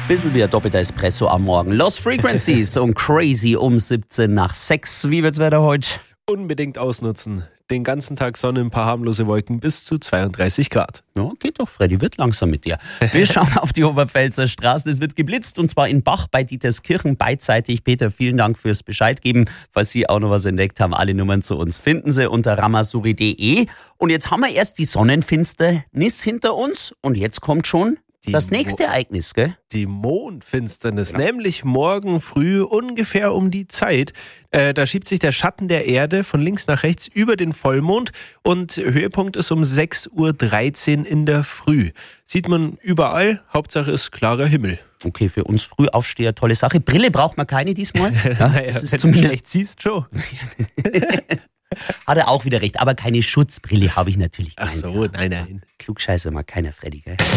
Bisschen wie ein doppelter Espresso am Morgen. Lost Frequencies und Crazy um 17 nach 6. Wie wird's Wetter heute? Unbedingt ausnutzen. Den ganzen Tag Sonne, ein paar harmlose Wolken bis zu 32 Grad. Ja, geht doch, Freddy, wird langsam mit dir. Wir schauen auf die Oberpfälzer Straßen. Es wird geblitzt und zwar in Bach bei Dieterskirchen beidseitig. Peter, vielen Dank fürs Bescheid geben. Falls Sie auch noch was entdeckt haben, alle Nummern zu uns finden Sie unter ramasuri.de. Und jetzt haben wir erst die Sonnenfinsternis hinter uns und jetzt kommt schon das nächste Ereignis, gell? Die Mondfinsternis, nämlich morgen früh ungefähr um die Zeit. Da schiebt sich der Schatten der Erde von links nach rechts über den Vollmond und Höhepunkt ist um 6.13 Uhr in der Früh. Sieht man überall, Hauptsache ist klarer Himmel. Okay, für uns Frühaufsteher tolle Sache. Brille braucht man keine diesmal. Ja, naja, das ist wenn zumindest du schlecht siehst, schon. Hat er auch wieder recht, aber keine Schutzbrille habe ich natürlich Ach keine. so, nein. Klugscheißer mag keiner, Freddy, gell?